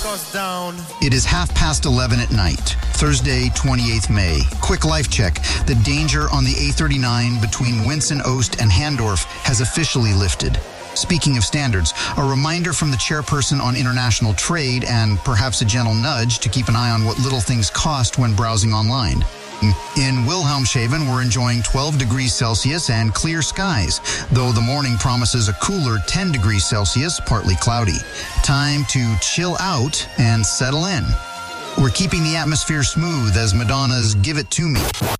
It is 11:30 at night, Thursday, 28th May. Quick life check. The danger on the A39 between Winson, Oost, and Handorf has officially lifted. Speaking of standards, a reminder from the chairperson on international trade and perhaps a gentle nudge to keep an eye on what little things cost when browsing online. In Wilhelmshaven, we're enjoying 12 degrees Celsius and clear skies, though the morning promises a cooler 10 degrees Celsius, partly cloudy. Time to chill out and settle in. We're keeping the atmosphere smooth as Madonna's Give It To Me.